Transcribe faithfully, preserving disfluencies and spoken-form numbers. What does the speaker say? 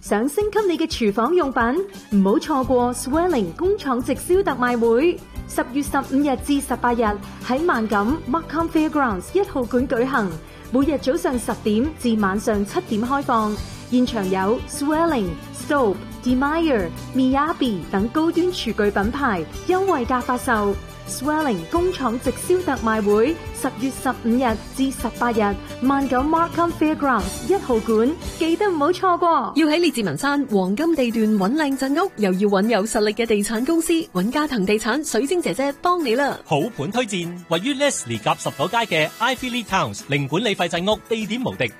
想升級你嘅廚房用品，唔好錯過 Swelling 工廠直銷特賣會。十月十五日至十八日喺萬錦 Markham Fairgrounds 一號館舉行，每日早上十點至晚上七點開放。現場有 Swelling、Stobe、Demeyer、Miyabi 等高端廚具品牌優惠價發售。Swelling 工廠直銷特賣會十月十五日至十八日，萬九 Markham Fairgrounds 一號館，記得唔好錯過。 要喺列治文山黃金地段揾靚鎮屋，又要揾有實力嘅地產公司，揾嘉騰地產水晶姐姐幫你啦。 好盤推薦，位於 Leslie 夾十九街嘅 Ivy Lee Towns 零管理費鎮屋，地點無敵。